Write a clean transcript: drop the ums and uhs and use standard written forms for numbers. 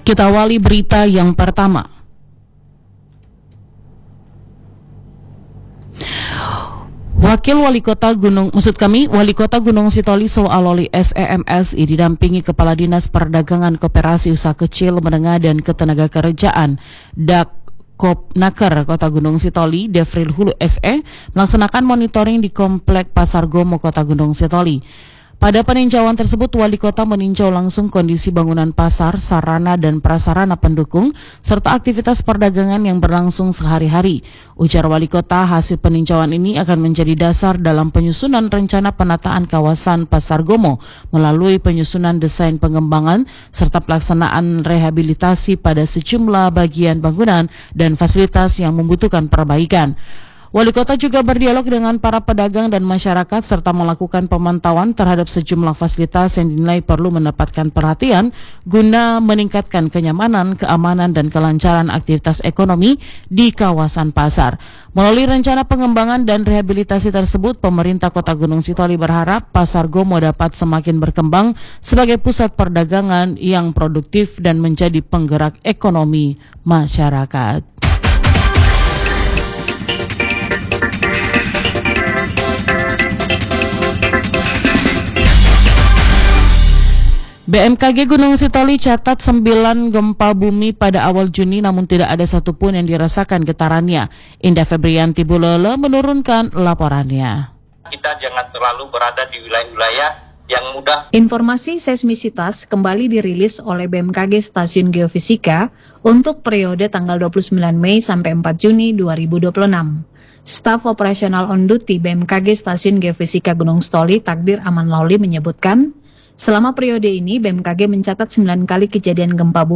Kita awali berita yang pertama. Wali Kota Gunung Sitoli Soaloli SEMSI didampingi Kepala Dinas Perdagangan Koperasi Usaha Kecil Menengah dan Ketenagakerjaan Dakopnaker Kota Gunung Sitoli Devril Hulu SE melaksanakan monitoring di Komplek Pasar Gomo Kota Gunung Sitoli. Pada peninjauan tersebut, Wali Kota meninjau langsung kondisi bangunan pasar, sarana dan prasarana pendukung, serta aktivitas perdagangan yang berlangsung sehari-hari. Ujar Wali Kota, hasil peninjauan ini akan menjadi dasar dalam penyusunan rencana penataan kawasan Pasar Gomo melalui penyusunan desain pengembangan serta pelaksanaan rehabilitasi pada sejumlah bagian bangunan dan fasilitas yang membutuhkan perbaikan. Wali Kota juga berdialog dengan para pedagang dan masyarakat serta melakukan pemantauan terhadap sejumlah fasilitas yang dinilai perlu mendapatkan perhatian guna meningkatkan kenyamanan, keamanan, dan kelancaran aktivitas ekonomi di kawasan pasar. Melalui rencana pengembangan dan rehabilitasi tersebut, pemerintah Kota Gunung Sitoli berharap Pasar Gomo dapat semakin berkembang sebagai pusat perdagangan yang produktif dan menjadi penggerak ekonomi masyarakat. BMKG Gunung Sitoli catat 9 gempa bumi pada awal Juni namun tidak ada satupun yang dirasakan getarannya. Indah Febrianti Bulele menurunkan laporannya. Kita jangan terlalu berada di wilayah-wilayah yang mudah. Informasi seismisitas kembali dirilis oleh BMKG Stasiun Geofisika untuk periode tanggal 29 Mei sampai 4 Juni 2026. Staf Operasional On Duty BMKG Stasiun Geofisika Gunung Sitoli Takdir Aman Lauli menyebutkan, selama periode ini BMKG mencatat 9 kali kejadian gempa bumi